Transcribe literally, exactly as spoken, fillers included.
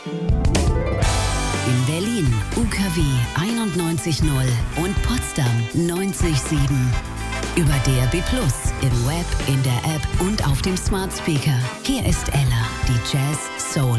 In Berlin U K W einundneunzig null und Potsdam neunzig sieben. Über D A B plus, im Web, in der App und auf dem Smart Speaker. Hier ist Ella, die Jazz Soul